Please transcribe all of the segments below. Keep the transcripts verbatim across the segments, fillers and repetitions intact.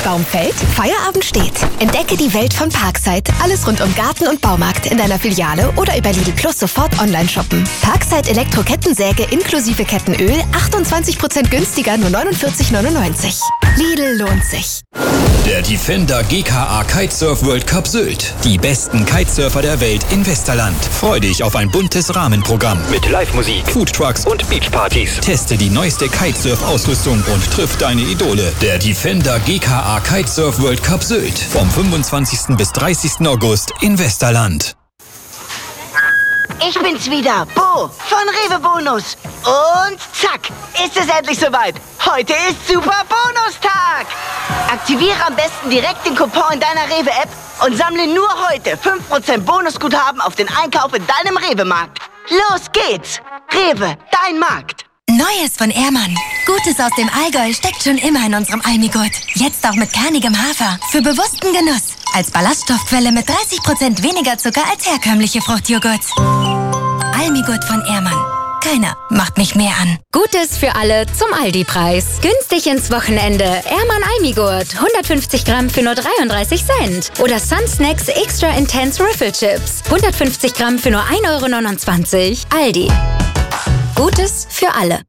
Baum fällt, Feierabend steht. Entdecke die Welt von Parkside. Alles rund um Garten und Baumarkt in deiner Filiale oder über Lidl Plus sofort online shoppen. Parkside Elektro-Kettensäge inklusive Kettenöl, achtundzwanzig Prozent günstiger, nur neunundvierzig neunundneunzig. Lidl lohnt sich. Der Defender G K A Kitesurf World Cup Sylt. Die besten Kitesurfer der Welt in Westerland. Freu dich auf ein buntes Rahmenprogramm mit Live-Musik, Foodtrucks und Beachpartys. Teste die neueste Kitesurf-Ausrüstung und triff deine Idole. Der Defender G K A Kitesurf World Cup Sylt. Vom fünfundzwanzigsten bis dreißigsten August in Westerland. Ich bin's wieder, Bo von Rewe Bonus. Und zack, ist es endlich soweit. Heute ist Super Bonustag. Aktiviere am besten direkt den Coupon in deiner Rewe-App und sammle nur heute fünf Prozent Bonusguthaben auf den Einkauf in deinem Rewe-Markt. Los geht's. Rewe, dein Markt. Neues von Ehrmann. Gutes aus dem Allgäu steckt schon immer in unserem Almigurt. Jetzt auch mit kernigem Hafer. Für bewussten Genuss. Als Ballaststoffquelle mit dreißig Prozent weniger Zucker als herkömmliche Fruchtjoghurt. Almigurt von Ehrmann. Keiner macht mich mehr an. Gutes für alle zum Aldi-Preis. Günstig ins Wochenende. Ehrmann Almigurt. hundertfünfzig Gramm für nur dreiunddreißig Cent. Oder Sun Snacks Extra Intense Riffle Chips. hundertfünfzig Gramm für nur ein Euro neunundzwanzig. Aldi. Gutes für alle.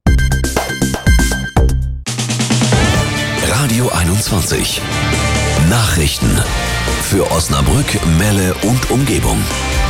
Radio einundzwanzig. Nachrichten für Osnabrück, Melle und Umgebung.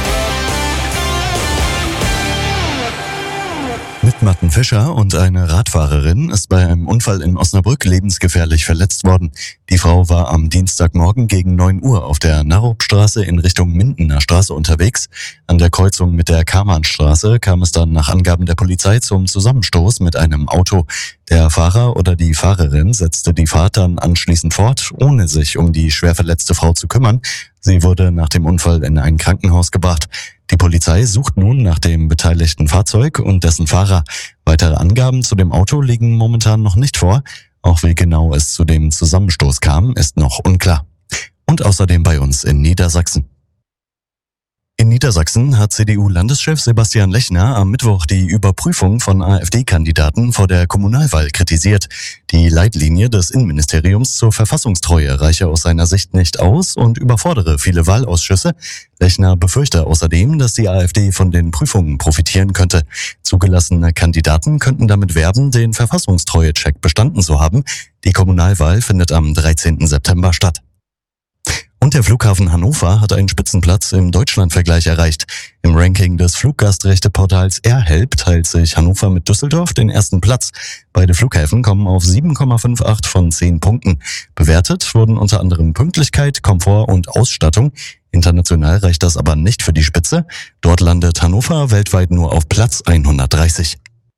Martin Fischer und eine Radfahrerin ist bei einem Unfall in Osnabrück lebensgefährlich verletzt worden. Die Frau war am Dienstagmorgen gegen neun Uhr auf der Narrupstraße in Richtung Mindener Straße unterwegs. An der Kreuzung mit der Karmanstraße kam es dann nach Angaben der Polizei zum Zusammenstoß mit einem Auto. Der Fahrer oder die Fahrerin setzte die Fahrt dann anschließend fort, ohne sich um die schwer verletzte Frau zu kümmern. Sie wurde nach dem Unfall in ein Krankenhaus gebracht. Die Polizei sucht nun nach dem beteiligten Fahrzeug und dessen Fahrer. Weitere Angaben zu dem Auto liegen momentan noch nicht vor. Auch wie genau es zu dem Zusammenstoß kam, ist noch unklar. Und außerdem bei uns in Niedersachsen. In Niedersachsen hat C D U-Landeschef Sebastian Lechner am Mittwoch die Überprüfung von AfD-Kandidaten vor der Kommunalwahl kritisiert. Die Leitlinie des Innenministeriums zur Verfassungstreue reiche aus seiner Sicht nicht aus und überfordere viele Wahlausschüsse. Lechner befürchte außerdem, dass die AfD von den Prüfungen profitieren könnte. Zugelassene Kandidaten könnten damit werben, den Verfassungstreue-Check bestanden zu haben. Die Kommunalwahl findet am dreizehnten September statt. Und der Flughafen Hannover hat einen Spitzenplatz im Deutschlandvergleich erreicht. Im Ranking des Fluggastrechteportals AirHelp teilt sich Hannover mit Düsseldorf den ersten Platz. Beide Flughäfen kommen auf sieben Komma achtundfünfzig von zehn Punkten. Bewertet wurden unter anderem Pünktlichkeit, Komfort und Ausstattung. International reicht das aber nicht für die Spitze. Dort landet Hannover weltweit nur auf Platz hundertdreißig.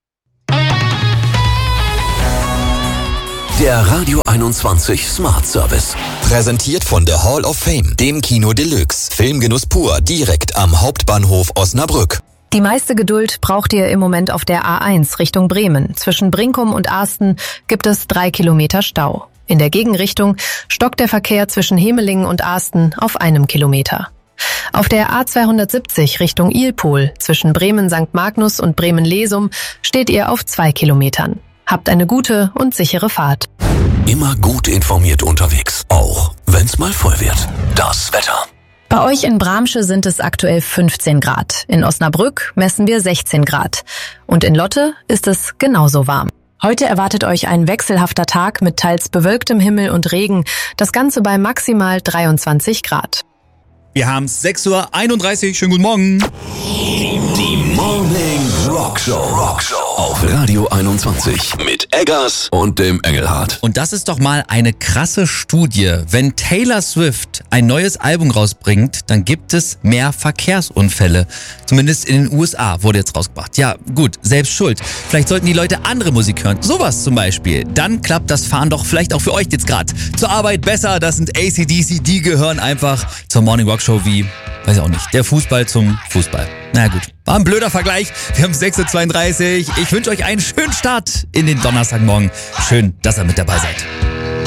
Der Radio einundzwanzig Smart Service. Präsentiert von der Hall of Fame, dem Kino Deluxe. Filmgenuss pur, direkt am Hauptbahnhof Osnabrück. Die meiste Geduld braucht ihr im Moment auf der A eins Richtung Bremen. Zwischen Brinkum und Asten gibt es drei Kilometer Stau. In der Gegenrichtung stockt der Verkehr zwischen Hemelingen und Asten auf einem Kilometer. Auf der A zweihundertsiebzig Richtung Ilpol zwischen Bremen Sankt Magnus und Bremen-Lesum steht ihr auf zwei Kilometern. Habt eine gute und sichere Fahrt. Immer gut informiert unterwegs, auch wenn's mal voll wird. Das Wetter. Bei euch in Bramsche sind es aktuell fünfzehn Grad. In Osnabrück messen wir sechzehn Grad. Und in Lotte ist es genauso warm. Heute erwartet euch ein wechselhafter Tag mit teils bewölktem Himmel und Regen. Das Ganze bei maximal dreiundzwanzig Grad. Wir haben sechs Uhr einunddreißig. Schönen guten Morgen. Die Morning Rock Show. Rock Show auf Radio einundzwanzig mit Eggers und dem Engelhardt. Und das ist doch mal eine krasse Studie. Wenn Taylor Swift ein neues Album rausbringt, dann gibt es mehr Verkehrsunfälle. Zumindest in den U S A wurde jetzt rausgebracht. Ja, gut, selbst schuld. Vielleicht sollten die Leute andere Musik hören. Sowas zum Beispiel. Dann klappt das Fahren doch vielleicht auch für euch jetzt gerade. Zur Arbeit besser, das sind A C D C, die gehören einfach zur Morning Rock Show wie, weiß ich auch nicht, der Fußball zum Fußball. Na gut, war ein blöder Vergleich. Wir haben sechs Uhr zweiunddreißig. Ich wünsche euch einen schönen Start in den Donnerstagmorgen. Schön, dass ihr mit dabei seid.